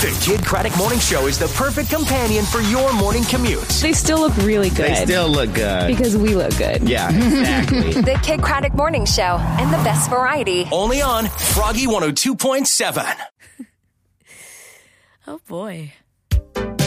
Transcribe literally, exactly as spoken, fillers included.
The Kid Craddock Morning Show is the perfect companion for your morning commute. They still look really good. They still look good. Because we look good. Yeah, exactly. The Kid Craddock Morning Show and the best variety. Only on Froggy one oh two point seven. Oh, boy.